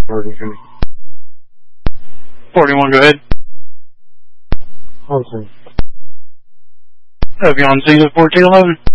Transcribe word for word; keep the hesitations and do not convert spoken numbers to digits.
forty-one, go ahead. Okay. Have you on Zeta fourteen eleven?